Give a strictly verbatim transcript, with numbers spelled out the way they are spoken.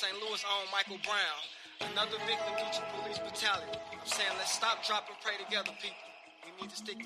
Saint Louis own Michael Brown, another victim due to police brutality. I'm saying let's stop, drop, and pray together, people. We need to stick